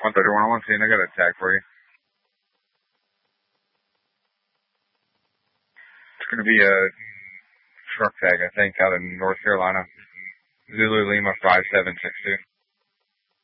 131, I got a tag for you. It's going to be a truck tag, I think, out of North Carolina. Zulu Lima 5762.